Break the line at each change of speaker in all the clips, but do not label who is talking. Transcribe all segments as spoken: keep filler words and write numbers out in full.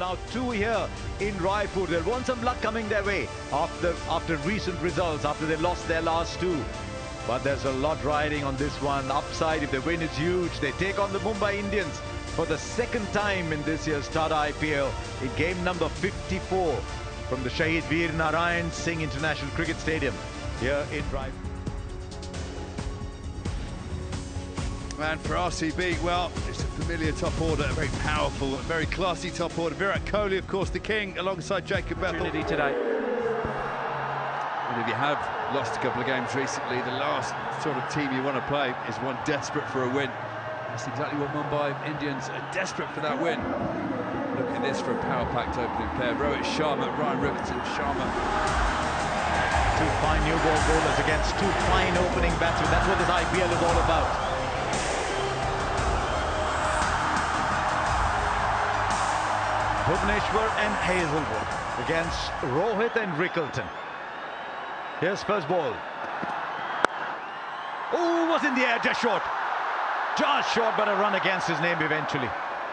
now two here in Raipur. They'll want some luck coming their way after, after recent results, after they lost their last two. But there's a lot riding on this one. Upside, if they win, it's huge. They take on the Mumbai Indians for the second time in this year's Tata I P L in game number fifty-four from the Shahid Veer Narayan Singh International Cricket Stadium here in Raipur.
And for R C B, well, it's a familiar top order, a very powerful, very classy top order. Virat Kohli, of course, the king, alongside Jacob Bethel.
Today.
And if you have lost a couple of games recently, the last sort of team you want to play is one desperate for a win.
That's exactly what Mumbai Indians are desperate for, that win.
Look at this for a power-packed opening pair. Rohit Sharma, Ryan Rickerton, Sharma.
Two fine new ball bowlers against two fine opening batsmen. That's what this I P L is all about. Bhuvneshwar and Hazlewood against Rohit and Rickerton. Here's first ball. Oh, was in the air, just short. Just short, but a run against his name eventually.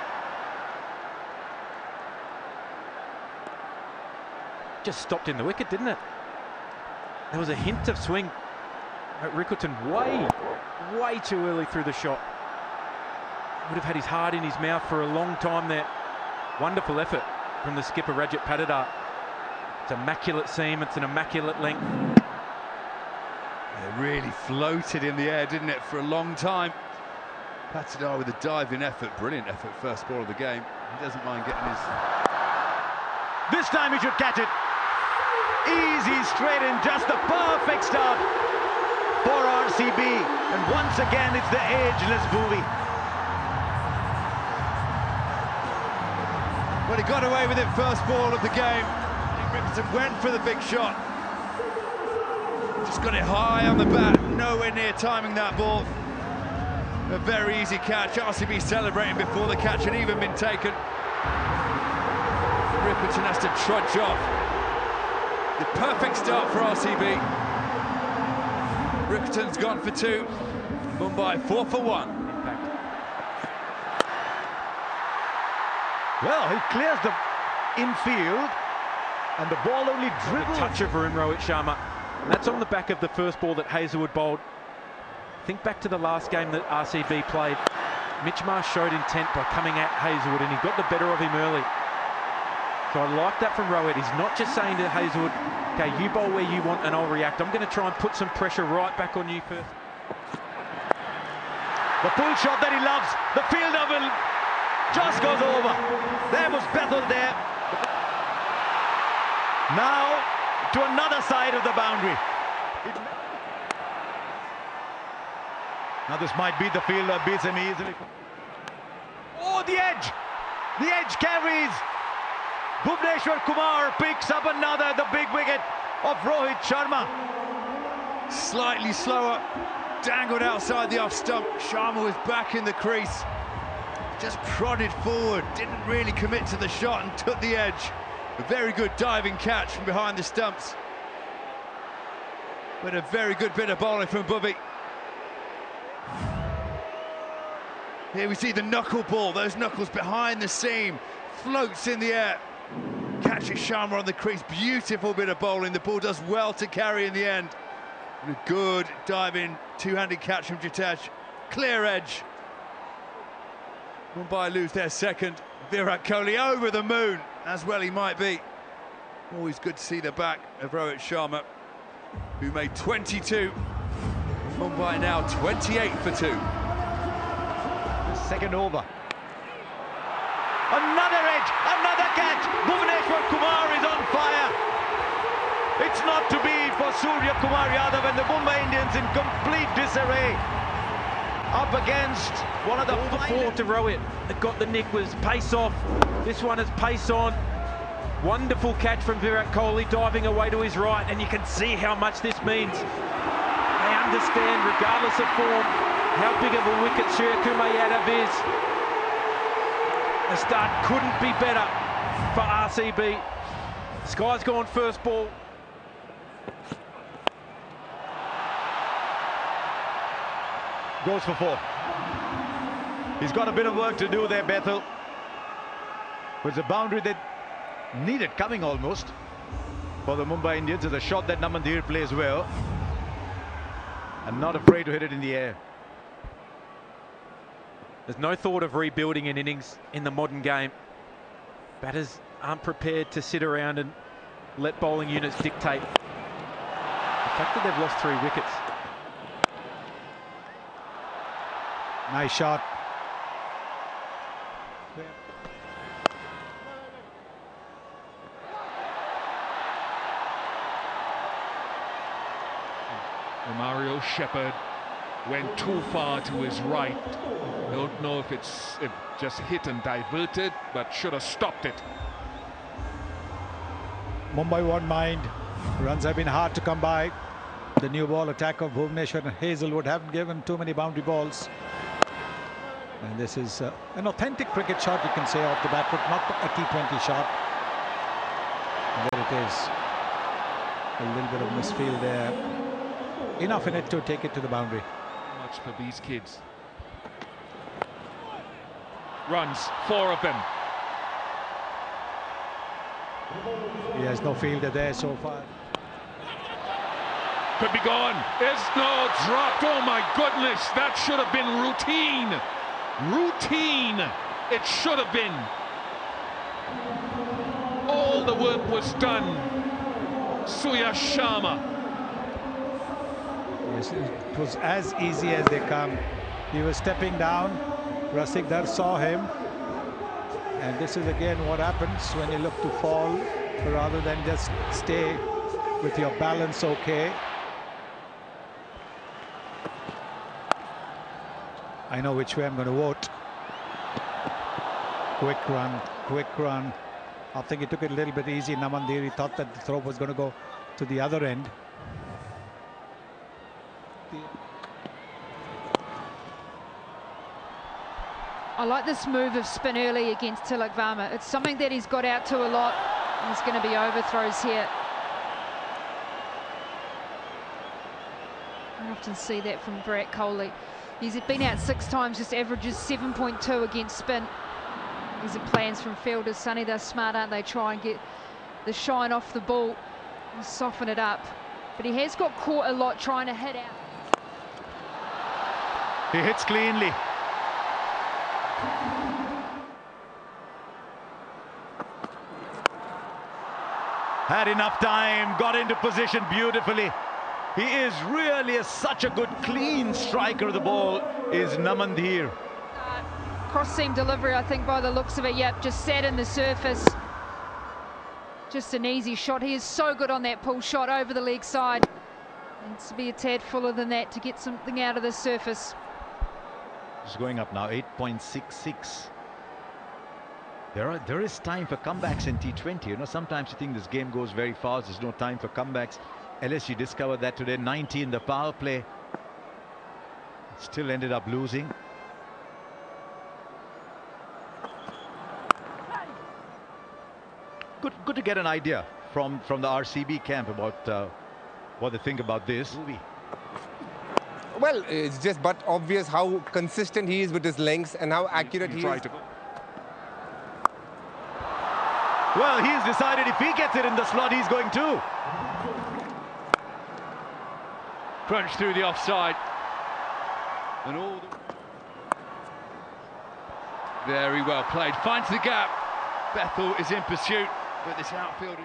Just stopped in the wicket, didn't it? There was a hint of swing at Rickerton, way, way too early through the shot. Would have had his heart in his mouth for a long time there. Wonderful effort from the skipper, Rajat Patidar. It's immaculate seam, it's an immaculate length.
It really floated in the air, didn't it, for a long time. Patidar with a diving effort, brilliant effort, first ball of the game. He doesn't mind getting his...
This time he should catch it. Easy, straight in, just the perfect start for R C B. And once again, it's the ageless Bhuvi.
Well, he got away with it first ball of the game. Rickerton went for the big shot. Just got it high on the bat, nowhere near timing that ball. A very easy catch. R C B celebrating before the catch had even been taken. Rickerton has to trudge off. The perfect start for R C B. Rickerton's gone for two. Mumbai four for one.
Well, he clears the infield, and the ball only dribbles.
A touch of Varun Rohit Sharma. And that's on the back of the first ball that Hazlewood bowled. Think back to the last game that R C B played. Mitch Marsh showed intent by coming at Hazlewood, and he got the better of him early. So I like that from Rohit. He's not just saying to Hazlewood, okay, you bowl where you want and I'll react. I'm going to try and put some pressure right back on you first.
The pull shot that he loves. The fielder will just goes over. There was Bethel there. Now to another side of the boundary. Now this might be the fielder, beats him easily. Oh, the edge! The edge carries. Bhuvneshwar Kumar picks up another, the big wicket of Rohit Sharma.
Slightly slower, dangled outside the off stump. Sharma was back in the crease. Just prodded forward, didn't really commit to the shot and took the edge. A very good diving catch from behind the stumps. But a very good bit of bowling from Bubby. Here we see the knuckle ball, those knuckles behind the seam, floats in the air. Catches Sharma on the crease, beautiful bit of bowling. The ball does well to carry in the end. And a good diving, two-handed catch from Jadeja. Clear edge. Mumbai lose their second. Virat Kohli over the moon, as well he might be. Always good to see the back of Rohit Sharma, who made twenty-two. Mumbai now twenty-eight for two.
Second over. Another edge, another catch. Bhuvneshwar Kumar is on fire. It's not to be for Surya Kumar Yadav and the Mumbai Indians in complete disarray. Up against one of the
All the four to Rohit that got the nick was pace off. This one is pace on. Wonderful catch from Virat Kohli, diving away to his right, and you can see how much this means. They understand, regardless of form, how big of a wicket Surya Kumar Yadav is. The start couldn't be better for R C B. Sky's gone first ball.
Goes for four. He's got a bit of work to do there, Bethel. was a boundary that needed coming almost for the Mumbai Indians. It's a shot that Namanthir plays well and not afraid to hit it in the air.
There's no thought of rebuilding an innings in the modern game. Batters aren't prepared to sit around and let bowling units dictate. The fact that they've lost three wickets.
Nice shot.
Mario Shepherd went too far to his right. Don't know if it's if just hit and diverted, but should have stopped it.
Mumbai won't mind. Runs have been hard to come by. The new ball attack of Bhuvneshwar and Hazelwood haven't given too many boundary balls. And this is uh, an authentic cricket shot, you can say, off the bat foot, not a T twenty shot. And there it is. A little bit of misfield there. Enough in it to take it to the boundary.
Much for these kids. Runs, four of them.
He has no fielder there so far.
Could be gone. It's no dropped. Oh my goodness, that should have been routine. Routine. It should have been. All the work was done. Suyash Sharma.
Yes, it was as easy as they come. He was stepping down. Rasik Dar saw him. And this is again what happens when you look to fall rather than just stay with your balance okay. I know which way I'm going to vote. Quick run, quick run. I think he took it a little bit easy. Namanthir, he thought that the throw was going to go to the other end.
I like this move of spin early against Tilak Varma. It's something that he's got out to a lot. There's going to be overthrows here. I often see that from Virat Kohli. He's been out six times, just averages seven point two against spin. These are plans from fielders. Sonny, they're smart, aren't they? Try and get the shine off the ball and soften it up. But he has got caught a lot trying to hit out.
He hits cleanly. Had enough time, got into position beautifully. He is really a, such a good clean striker of the ball, is Namanthir.
Uh, cross seam delivery, I think, by the looks of it. Yep, just sat in the surface. Just an easy shot. He is so good on that pull shot over the leg side. Needs to be a tad fuller than that to get something out of the surface.
It's going up now, eight point six six. There are there is time for comebacks in T twenty. You know, sometimes you think this game goes very fast. There's no time for comebacks. L S U discovered that today. ninety in the power play. Still ended up losing. Good, good to get an idea from from the R C B camp about uh, what they think about this.
Well, it's just but obvious how consistent he is with his lengths and how accurate he is.
Well, he's decided if he gets it in the slot, he's going to.
Crunch through the offside. And all the... Very well played. Finds the gap. Bethel is in pursuit, but this outfielder...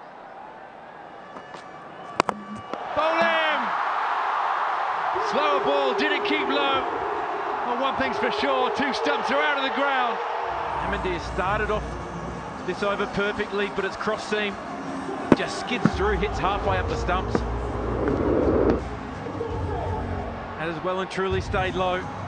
Bowling! Slower ball, did it keep low? Well, one thing's for sure, two stumps are out of the ground.
Namanthir started off this over perfectly, but it's cross seam. Just skids through, hits halfway up the stumps. And has well and truly stayed low.